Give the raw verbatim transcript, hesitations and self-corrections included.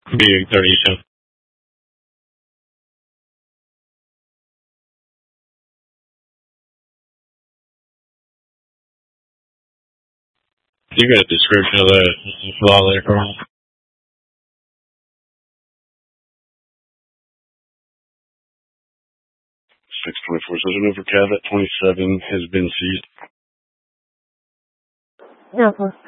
B thirty-seven. You got a description of that flaw there, Carl? six twenty-four says maneuver Cav at twenty-seven has been seized. Yeah,